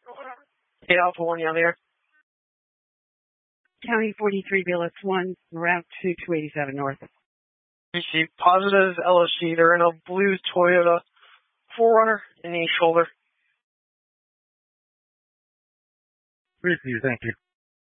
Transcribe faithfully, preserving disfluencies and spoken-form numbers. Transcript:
eight Alpha one, yeah, there. County forty-three, B L S one, route to two eighty-seven North. Receive positive L S C. They're in a blue Toyota four runner in a shoulder. Receive, thank you.